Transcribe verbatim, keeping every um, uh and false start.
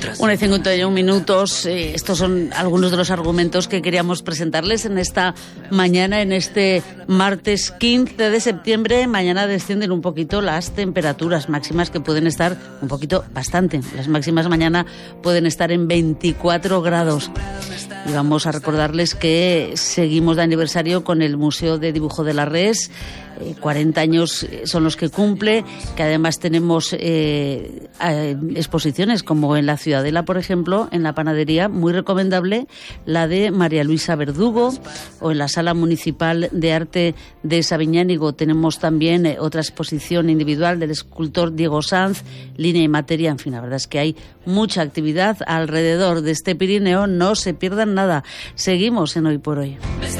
Una y cincuenta y un minutos. Eh, estos son algunos de los argumentos que queríamos presentarles en esta mañana, en este martes quince de septiembre. Mañana descienden un poquito las temperaturas máximas, que pueden estar un poquito, bastante. Las máximas mañana pueden estar en veinticuatro grados. Y vamos a recordarles que seguimos de aniversario con el Museo de Dibujo de la Res. Eh, cuarenta años son los que cumple, que además tenemos eh, eh, exposiciones como en la Ciudadela, por ejemplo, en la panadería, muy recomendable, la de María Luisa Verdugo, o en la Sala Municipal de Arte de Sabiñánigo tenemos también eh, otra exposición individual del escultor Diego Sanz, Línea y Materia. En fin, la verdad es que hay mucha actividad alrededor de este Pirineo, no se pierdan nada. Seguimos en Hoy por Hoy.